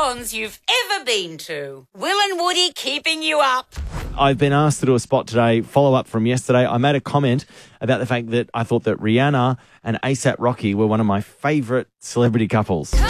salons you've ever been to. Will and Woody keeping you up. I've been asked to do a spot today, follow up from yesterday. I made a comment about the fact that I thought that Rihanna and A$AP Rocky were one of my favourite celebrity couples. So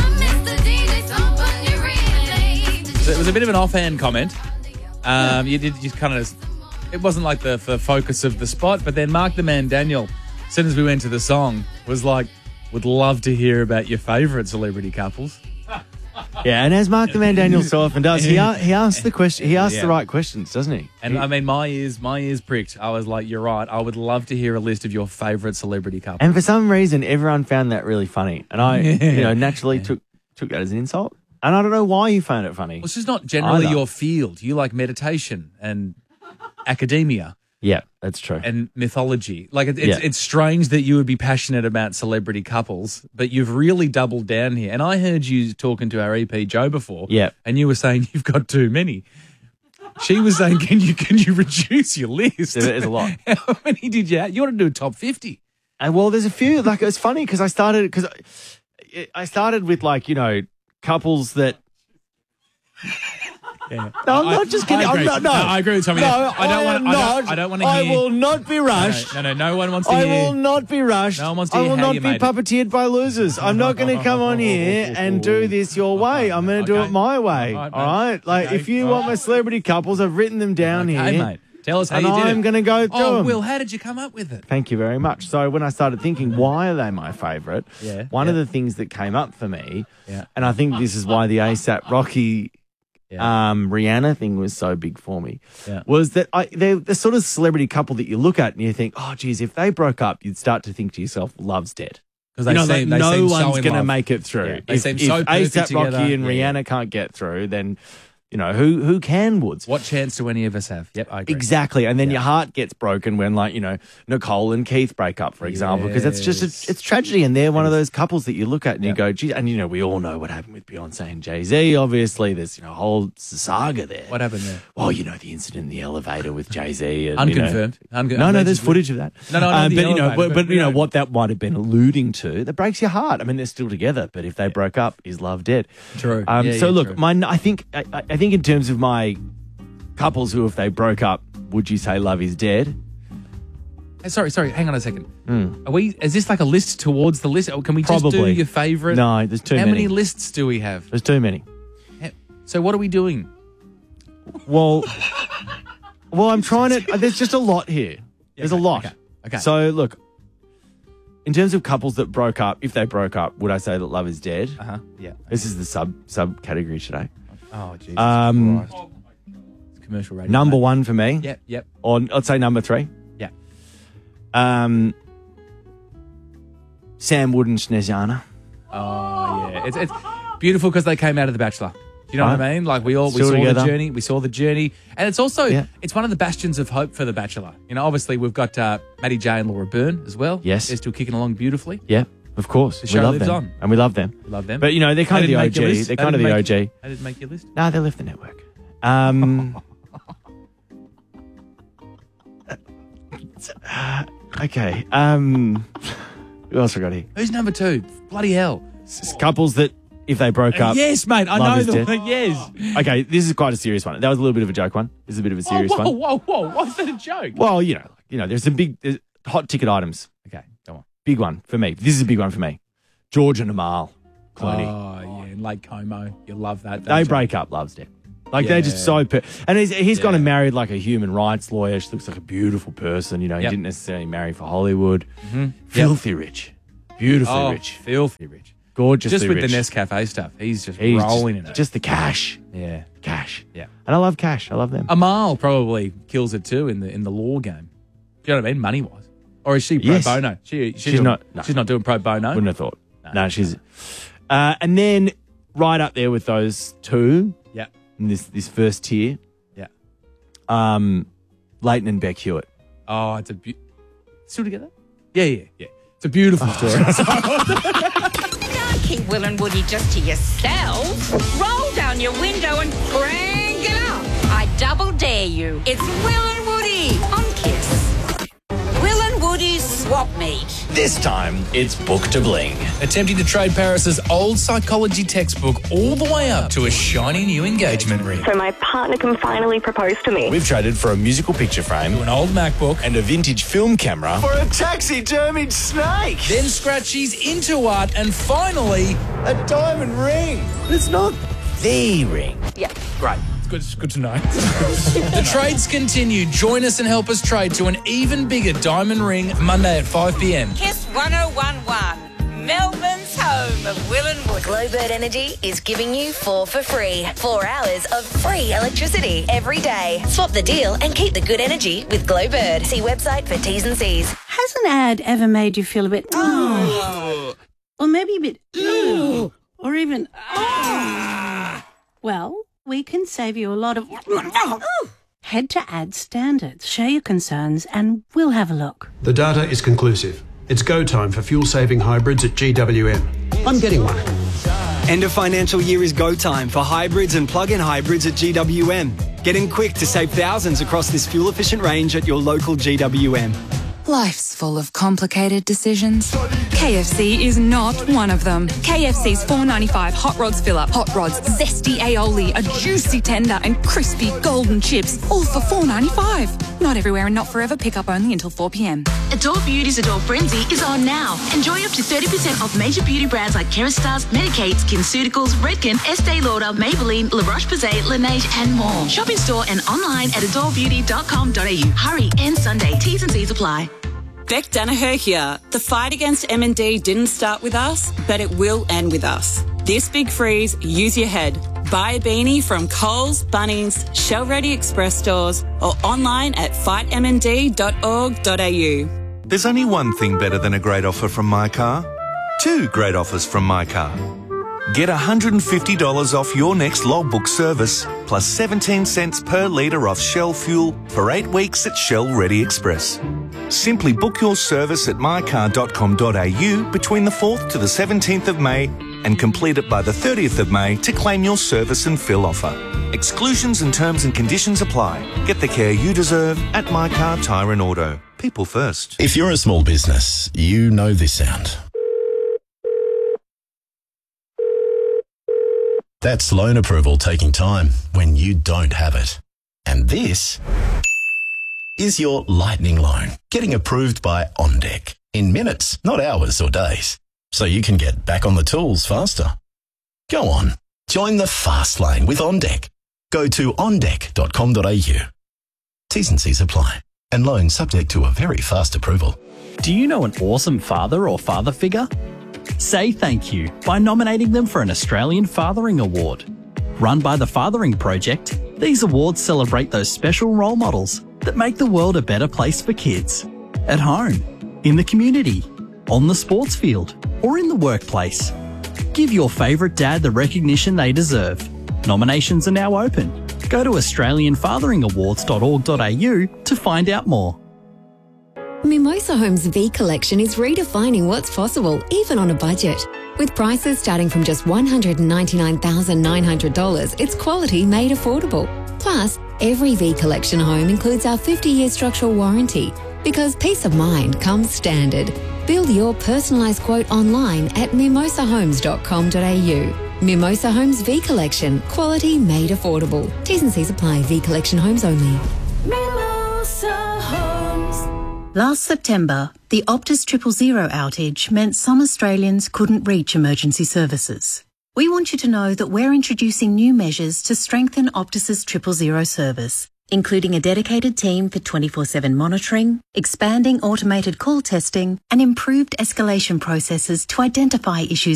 it was a bit of an offhand comment. You did just kind of, it wasn't like the focus of the spot, but then Mark the Man Daniel, as soon as we went to the song, was like, would love to hear about your favourite celebrity couples. Yeah, and as Mark the Man Daniel so often does, he asks the question. He asks the right questions, doesn't he? And I mean, my ears pricked. I was like, you're right. I would love to hear a list of your favourite celebrity couples. And for some reason, everyone found that really funny, and I, naturally took that as an insult. And I don't know why you found it funny. Well, it's just not generally either. your field. You like meditation and academia. Yeah, that's true. And mythology. Like, it's strange that you would be passionate about celebrity couples, but you've really doubled down here. And I heard you talking to our EP, Joe, before. Yeah. And you were saying you've got too many. She was saying, can you reduce your list? There's a lot. How many did you have? You want to do a top 50. And well, there's a few. Like, it's funny because I started with, like, couples that. Yeah. No, I'm not just kidding. I agree. I'm not, no. I agree with Tommy. No, I don't want to hear. I will not be rushed. No one wants to hear. I will not be rushed. No one wants to I hear will how not you be made it. puppeteered by losers. I'm not going to come on here and do this your way. I'm going to do it my way. All right, all right? Like, if you want my celebrity couples, I've written them down here. Hey, mate. Tell us how and you did it. I'm going to go through them. Will, how did you come up with it? Thank you very much. So when I started thinking, why are they my favourite? One of the things that came up for me, and I think this is why the A$AP Rocky Rihanna thing was so big for me, was that they're the sort of celebrity couple that you look at and you think, oh, geez, if they broke up, you'd start to think to yourself, love's dead. Because no one's going to make it through. Yeah, they seem so if perfect A$AP together. Rocky and Rihanna can't get through, then... who can, Woods? What chance do any of us have? Yep, I agree. Exactly. And then your heart gets broken when, like, Nicole and Keith break up, for example, because it's just, it's tragedy. And they're one of those couples that you look at and you go, geez, and, we all know what happened with Beyonce and Jay-Z. Obviously, there's, a whole saga there. What happened there? Well, the incident in the elevator with Jay-Z. And, Unconfirmed. No, there's footage of that. No, what that might have been alluding to, that breaks your heart. I mean, they're still together, but if they broke up, is love dead? True. Look, true. I think in terms of my couples who, if they broke up, would you say love is dead? Hey, sorry, hang on a second. Is this like a list towards the list? Or can we just do your favourite? No, there's too many. How many lists do we have? There's too many. So what are we doing? Well, I'm trying to... There's just a lot here. There's a lot. Okay. So, look, in terms of couples that broke up, if they broke up, would I say that love is dead? Yeah. This is the subcategory today. Oh, Jesus Christ. It's commercial radio. Number one for me. Yep. Or I'd say number three. Yeah. Sam Wood and Snezana. Oh, yeah. It's beautiful because they came out of The Bachelor. Do you know what I mean? Like, we saw together. the journey. We saw the journey. And it's also, it's one of the bastions of hope for The Bachelor. Obviously, we've got Matty J and Laura Byrne as well. Yes. They're still kicking along beautifully. Yeah, of course. The show we love lives them. on. And we love them. We love them. But, they're kind of the OG. They're kind of the OG. They didn't make your list? No, they left the network. Okay. Who else we got here? Who's number two? Bloody hell. Couples that, if they broke up... Yes, mate. I love know is dead. them. Yes. Okay, this is quite a serious one. That was a little bit of a joke one. This is a bit of a serious one. Whoa. Why is that a joke? Well, there's some there's hot ticket items. Okay, go on. Big one for me. This is a big one for me. George and Amal Clooney. Oh, yeah, in Lake Como. You love that. They break up, love's dead. Like, they're just so... and he's gone and married, like, a human rights lawyer. She looks like a beautiful person. He didn't necessarily marry for Hollywood. Filthy rich. Beautifully rich. Filthy rich. Gorgeously just with rich. the Nescafe stuff. He's rolling in it. Just the cash. Yeah. Cash. Yeah. And I love cash. I love them. Amal probably kills it too in the law game. Do you know what I mean? Money-wise. Or is she pro bono? She's not doing pro bono? Wouldn't have thought. No, she's... and then right up there with those two... Yeah. In this first tier. Yeah. Leighton and Beck Hewitt. Oh, it's still together? Yeah. It's a beautiful story. Don't keep Will and Woody just to yourselves. Roll down your window and crank it up. I double dare you. It's Will and Woody on Kiss. Will and Woody use swap meet. This time, it's Book to Bling. Attempting to trade Paris's old psychology textbook all the way up to a shiny new engagement ring. So my partner can finally propose to me. We've traded for a musical picture frame, To an old MacBook. and a vintage film camera for a taxidermied snake. Then Scratchy's into art, and finally, A diamond ring. But it's not the ring. Yeah. Great. it's good to know. The trades continue. Join us and help us trade to an even bigger diamond ring Monday at 5 p.m. Kiss 1011, Melbourne's home of Will and Woody. Glowbird Energy is giving you 4 for free. 4 hours of free electricity every day. Swap the deal and keep the good energy with Glowbird. See website for T's and C's. Has an ad ever made you feel a bit, or maybe a bit, or even, Well, we can save you a lot of, Head to Ad Standards, share your concerns, and we'll have a look. The data is conclusive. It's go time for fuel-saving hybrids at GWM. I'm getting one. End of financial year is go time for hybrids and plug-in hybrids at GWM. Get in quick to save thousands across this fuel-efficient range at your local GWM. Life's full of complicated decisions. KFC is not one of them. KFC's $4.95 Hot Rods Fill-Up. Hot Rods, zesty aioli, a juicy tender and crispy golden chips, all for $4.95. Not everywhere and not forever. Pick up only until 4 p.m. Adore Beauty's Adore Frenzy is on now. Enjoy up to 30% off major beauty brands like Kerastase, Medicaid, SkinCeuticals, Redken, Estee Lauder, Maybelline, La Roche-Posay, Laneige and more. Shop in store and online at adorebeauty.com.au. Hurry, end Sunday. T's and C's apply. Beck Danaher here. The fight against MND didn't start with us, but it will end with us. This big freeze, use your head. Buy a beanie from Coles, Bunnings, Shell Ready Express stores or online at fightmnd.org.au. There's only one thing better than a great offer from My Car. 2 great offers from My Car. Get $150 off your next logbook service, plus 17 cents per litre off Shell fuel for 8 weeks at Shell Ready Express. Simply book your service at mycar.com.au between the 4th to the 17th of May and complete it by the 30th of May to claim your service and fill offer. Exclusions and terms and conditions apply. Get the care you deserve at My Car Tyre and Auto. People first. If you're a small business, you know this sound. That's loan approval taking time when you don't have it. And this is your lightning loan getting approved by OnDeck in minutes, not hours or days, so you can get back on the tools faster. Go on, join the fast lane with OnDeck. Go to ondeck.com.au. T's and C's apply, and loan subject to a very fast approval. Do you know an awesome father or father figure? Say thank you by nominating them for an Australian Fathering Award. Run by the Fathering Project, these awards celebrate those special role models that make the world a better place for kids. At home, in the community, on the sports field, or in the workplace. Give your favourite dad the recognition they deserve. Nominations are now open. Go to australianfatheringawards.org.au to find out more. Mimosa Homes V Collection is redefining what's possible, even on a budget. With prices starting from just $199,900, it's quality made affordable. Plus, every V Collection home includes our 50-year structural warranty, because peace of mind comes standard. Build your personalised quote online at mimosahomes.com.au. Mimosa Homes V Collection, quality made affordable. T's and C's apply. V Collection homes only. Mimosa Homes. Last September, the Optus 000 outage meant some Australians couldn't reach emergency services. We want you to know that we're introducing new measures to strengthen Optus's 000 service, including a dedicated team for 24/7 monitoring, expanding automated call testing, and improved escalation processes to identify issues